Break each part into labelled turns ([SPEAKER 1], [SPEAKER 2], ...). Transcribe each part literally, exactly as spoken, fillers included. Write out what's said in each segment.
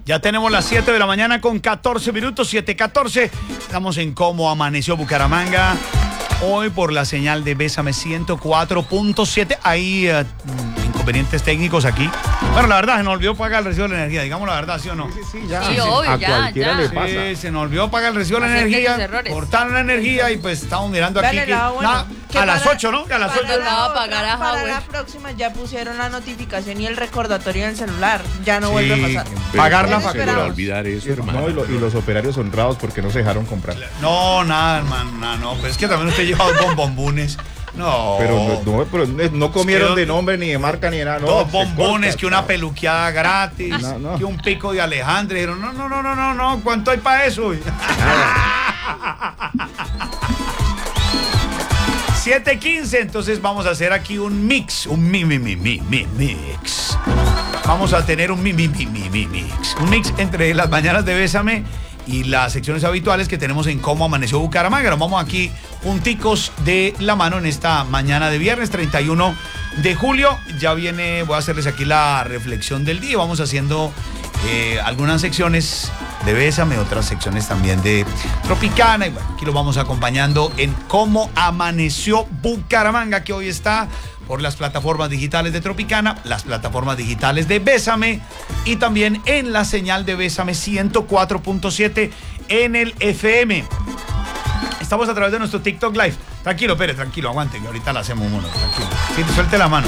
[SPEAKER 1] Ya tenemos las siete de la mañana con catorce minutos, siete catorce. Estamos en Cómo Amaneció Bucaramanga. Hoy por la señal de Bésame ciento cuatro punto siete. Hay uh, inconvenientes técnicos aquí. Bueno, la verdad, se nos olvidó pagar el recibo de la energía. Digamos la verdad, ¿sí o no?
[SPEAKER 2] Sí, sí, ya.
[SPEAKER 3] Sí, obvio,
[SPEAKER 2] a
[SPEAKER 3] ya,
[SPEAKER 2] cualquiera
[SPEAKER 3] ya.
[SPEAKER 2] le pasa.
[SPEAKER 1] Sí, se nos olvidó pagar el recibo de la
[SPEAKER 3] Hacer
[SPEAKER 1] energía.
[SPEAKER 3] pequeños errores.
[SPEAKER 1] Cortaron la energía y pues estamos mirando aquí.
[SPEAKER 4] Dale,
[SPEAKER 1] que,
[SPEAKER 4] la, bueno,
[SPEAKER 1] nada,
[SPEAKER 4] que
[SPEAKER 1] a las
[SPEAKER 4] para-
[SPEAKER 1] ocho, ¿no? Que a las
[SPEAKER 4] Para
[SPEAKER 1] ocho.
[SPEAKER 3] Tocaba
[SPEAKER 4] la, otra,
[SPEAKER 3] pagar a
[SPEAKER 4] para
[SPEAKER 3] Huawei.
[SPEAKER 4] la próxima ya pusieron la notificación y el recordatorio en el celular. Ya no
[SPEAKER 1] Sí,
[SPEAKER 4] vuelve a pasar.
[SPEAKER 1] pagar la
[SPEAKER 4] Pero
[SPEAKER 1] factura.
[SPEAKER 4] esperamos.
[SPEAKER 5] olvidar eso,
[SPEAKER 2] Y,
[SPEAKER 5] hermano.
[SPEAKER 2] no, y, lo- y los operarios honrados porque no se dejaron comprar.
[SPEAKER 1] No, nada, hermano, nada, no. Pero es que también usted lleva dos bombombones. No.
[SPEAKER 2] Pero no, no, pero no comieron
[SPEAKER 1] Es que
[SPEAKER 2] de nombre, ni de marca, ni de nada. No,
[SPEAKER 1] dos
[SPEAKER 2] se
[SPEAKER 1] bombones,
[SPEAKER 2] corta,
[SPEAKER 1] que una
[SPEAKER 2] chao.
[SPEAKER 1] peluqueada gratis,
[SPEAKER 2] No, no.
[SPEAKER 1] que un pico de Alejandro. Dijeron, no, no, no, no, no, no, ¿cuánto hay para eso? siete quince, entonces vamos a hacer aquí un mix, un mi, mi, mi, mi, mi, mix. Vamos a tener un mi, mi, mi, mi, mi, mix. Un mix entre las mañanas de Bésame y las secciones habituales que tenemos en Cómo Amaneció Bucaramanga. Nos vamos aquí junticos de la mano en esta mañana de viernes treinta y uno de julio. Ya viene, voy a hacerles aquí la reflexión del día. Vamos haciendo eh, algunas secciones de Bésame, otras secciones también de Tropicana. Y bueno, aquí lo vamos acompañando en Cómo Amaneció Bucaramanga, que hoy está por las plataformas digitales de Tropicana, las plataformas digitales de Bésame y también en la señal de Bésame ciento cuatro punto siete en el F M. Estamos a través de nuestro TikTok Live. Tranquilo, Pérez, tranquilo, aguante, que ahorita la hacemos, mono, tranquilo. Sí, te suelte la mano.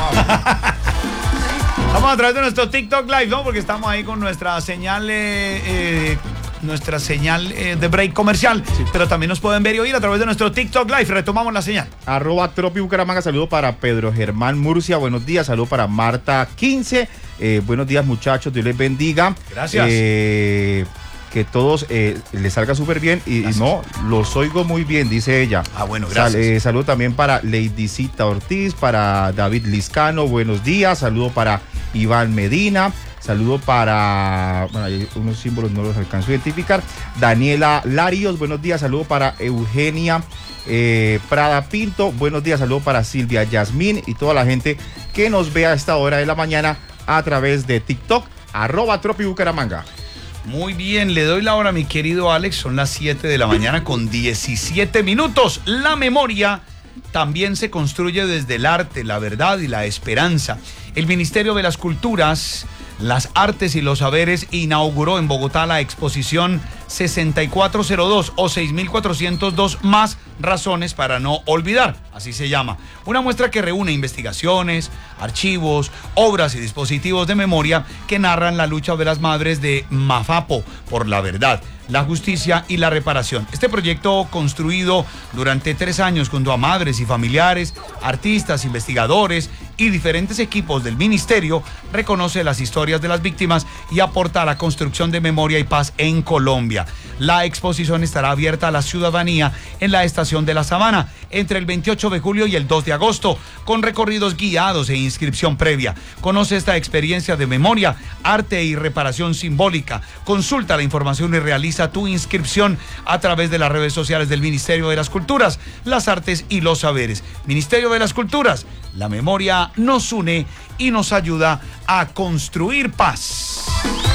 [SPEAKER 1] Estamos a través de nuestro TikTok Live, ¿no? Porque estamos ahí con nuestra señal, eh, eh, nuestra señal eh, de break comercial. Sí. Pero también nos pueden ver y oír a través de nuestro TikTok Live. Retomamos la señal.
[SPEAKER 2] Arroba Tropi Bucaramanga, saludo para Pedro Germán Murcia, buenos días, saludo para Marta quince, eh, buenos días muchachos, Dios les bendiga.
[SPEAKER 1] Gracias.
[SPEAKER 2] Eh, que todos eh, les salga súper bien y, y no, los oigo muy bien, dice ella.
[SPEAKER 1] Ah, bueno, gracias.
[SPEAKER 2] Sal, eh, saludo también para Leidicita Ortiz, para David Liscano, buenos días, saludo para Iván Medina, saludo para, bueno, hay unos símbolos no los alcanzo a identificar, Daniela Larios, buenos días, saludo para Eugenia eh, Prada Pinto, buenos días, saludo para Silvia Yasmín y toda la gente que nos ve a esta hora de la mañana a través de TikTok, arroba Tropi Bucaramanga.
[SPEAKER 1] Muy bien, le doy la hora, mi querido Alex. Son las siete de la mañana con diecisiete minutos. La memoria también se construye desde el arte, la verdad y la esperanza. El Ministerio de las Culturas, las Artes y los Saberes inauguró en Bogotá la exposición sesenta y cuatro cero dos o seis mil cuatrocientos dos más razones para no olvidar, así se llama. Una muestra que reúne investigaciones, archivos, obras y dispositivos de memoria que narran la lucha de las madres de Mafapo por la verdad, la justicia y la reparación. Este proyecto, construido durante tres años junto a madres y familiares, artistas, investigadores y diferentes equipos del ministerio, reconoce las historias de las víctimas y aporta a la construcción de memoria y paz en Colombia. La exposición estará abierta a la ciudadanía en la estación de La Sabana entre el veintiocho de julio y el dos de agosto, con recorridos guiados e inscripción previa. Conoce esta experiencia de memoria, arte y reparación simbólica. Consulta la información y realiza tu inscripción a través de las redes sociales del Ministerio de las Culturas, las Artes y los Saberes. Ministerio de las Culturas, la memoria nos une y nos ayuda a construir paz.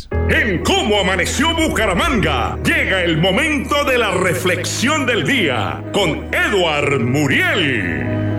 [SPEAKER 5] En Cómo Amaneció Bucaramanga llega el momento de la reflexión del día con Edward Muriel.